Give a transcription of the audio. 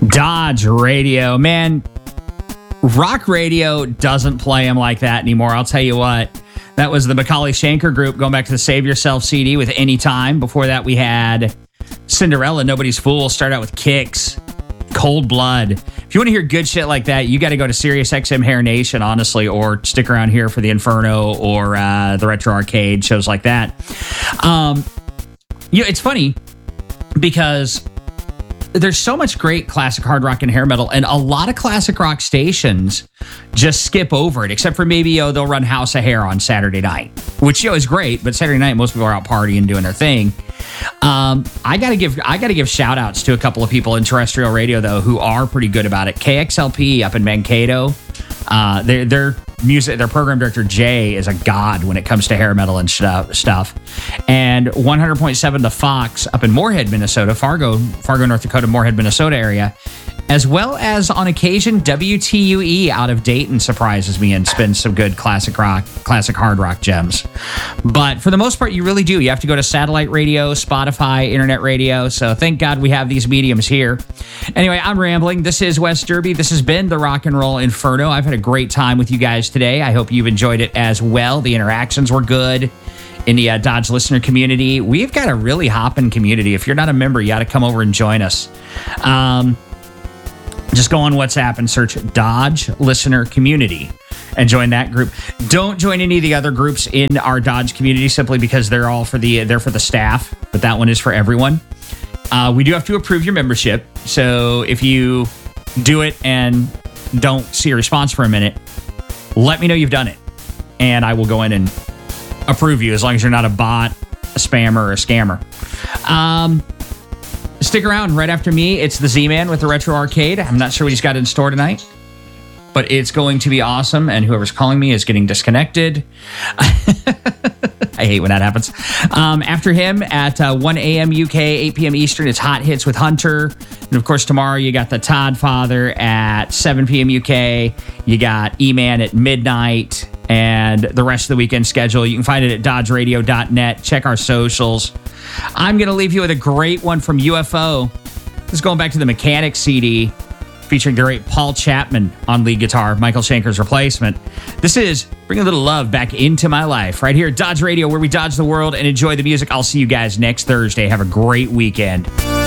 Dodge Radio. Man, rock radio doesn't play them like that anymore. I'll tell you what. That was the Macaulay Schenker Group going back to the Save Yourself CD with Anytime. Before that, we had Cinderella, Nobody's Fool. Start out with Kicks, Cold Blood. If you want to hear good shit like that, you got to go to Sirius XM Hair Nation, honestly, or stick around here for the Inferno or the Retro Arcade, shows like that. It's funny because there's so much great classic hard rock and hair metal, and a lot of classic rock stations just skip over it, except for maybe they'll run House of Hair on Saturday night, which is great. But Saturday night, most people are out partying, doing their thing. I gotta give shout outs to a couple of people in terrestrial radio though who are pretty good about it. KXLP up in Mankato, their program director Jay is a god when it comes to hair metal and stuff. And 100.7 The Fox up in Moorhead, Minnesota, Fargo, North Dakota, Moorhead, Minnesota area, as well as on occasion WTUE out of Dayton surprises me and spins some good classic hard rock gems. But for the most part, you really do. You have to go to satellite radio, Spotify, internet radio. So thank God we have these mediums here. Anyway, I'm rambling. This is Wes Derby. This has been the Rock and Roll Inferno. I've had a great time with you guys today. I hope you've enjoyed it as well. The interactions were good in the Dodge listener community. We've got a really hopping community. If you're not a member, you got to come over and join us. Just go on WhatsApp and search Dodge Listener Community and join that group. Don't join any of the other groups in our Dodge community simply because they're for the staff, but that one is for everyone. We do have to approve your membership, so if you do it and don't see a response for a minute, let me know you've done it, and I will go in and approve you as long as you're not a bot, a spammer, or a scammer. Stick around. Right after me, it's the Z-Man with the Retro Arcade. I'm not sure what he's got in store tonight, but it's going to be awesome, and whoever's calling me is getting disconnected. I hate when that happens. After him, at 1 a.m. UK, 8 p.m. Eastern, it's Hot Hits with Hunter. And, of course, tomorrow you got the Todd Father at 7 p.m. UK. You got E-Man at midnight. And the rest of the weekend schedule, you can find it at dodgeradio.net. Check our socials. I'm going to leave you with a great one from UFO. This is going back to the Mechanic CD, featuring the great Paul Chapman on lead guitar, Michael Schenker's replacement. This is Bring a Little Love Back Into My Life, right here at Dodge Radio, where we dodge the world and enjoy the music. I'll see you guys next Thursday. Have a great weekend.